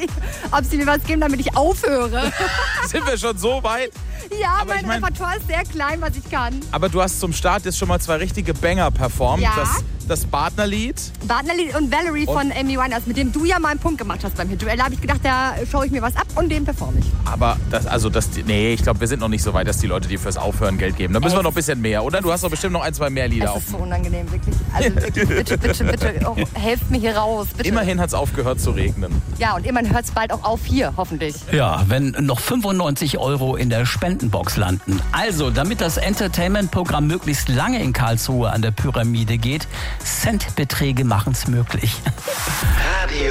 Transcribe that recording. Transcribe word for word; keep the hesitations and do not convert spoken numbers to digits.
ich, ob sie mir was geben, damit ich aufhöre. Sind wir schon so weit? Ja, Aber mein ich mein- Repertoire ist sehr klein, was ich kann. Aber du hast zum Start jetzt schon mal zwei richtige Banger performt. Ja. Das, das Partnerlied. Bartnerlied und Valerie Und- von Amy Winehouse, mit dem du ja mal einen Punkt gemacht hast beim Hit-Duell. Da habe ich gedacht, da schaue ich mir was ab und den performe ich. Aber das, also das, nee, ich glaube, wir sind noch nicht so weit, dass die Leute dir fürs Aufhören Geld geben. Da müssen Ey, wir noch ein bisschen mehr, oder? Du hast doch bestimmt noch ein, zwei mehr Lieder Es auf ist so dem. unangenehm, wirklich. Also wirklich, bitte, bitte, bitte, oh, helft mir hier raus, bitte. Immerhin hat es aufgehört zu regnen. Ja, und immerhin hört es bald auch auf hier, hoffentlich. Ja, wenn noch fünfundneunzig Euro in der Spendenbox landen. Also, damit das Entertainment-Programm möglichst lange in Karlsruhe an der Pyramide geht, Centbeträge machen's möglich. Radio